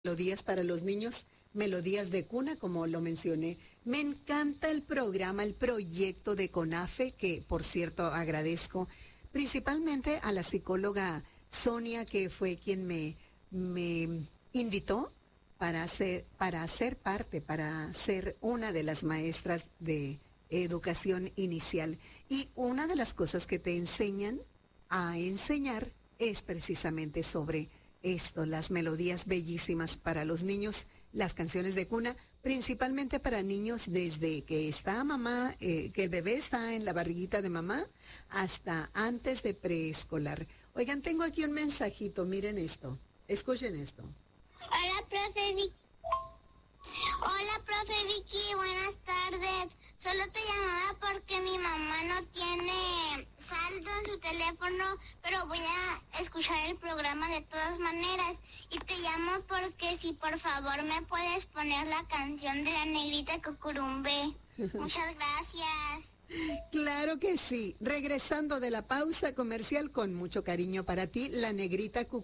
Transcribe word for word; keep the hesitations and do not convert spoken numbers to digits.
Melodías para los niños, melodías de cuna, como lo mencioné. Me encanta el programa, el proyecto de CONAFE, que por cierto agradezco principalmente a la psicóloga Sonia, que fue quien me, me invitó para ser, para ser parte, para ser una de las maestras de educación inicial. Y una de las cosas que te enseñan a enseñar es precisamente sobre esto, las melodías bellísimas para los niños, las canciones de cuna, principalmente para niños desde que está mamá, eh, que el bebé está en la barriguita de mamá, hasta antes de preescolar. Oigan, tengo aquí un mensajito, miren esto, escuchen esto. Hola, profe Vicky. Hola, profe Vicky, buenas tardes. Solo te llamaba porque mi mamá no tiene saldo en su teléfono, pero voy a escuchar el programa de todas maneras. Y te llamo porque si por favor me puedes poner la canción de la negrita Cucurumbe. Muchas gracias. Claro que sí. Regresando de la pausa comercial, con mucho cariño para ti, la negrita Cucurumbe.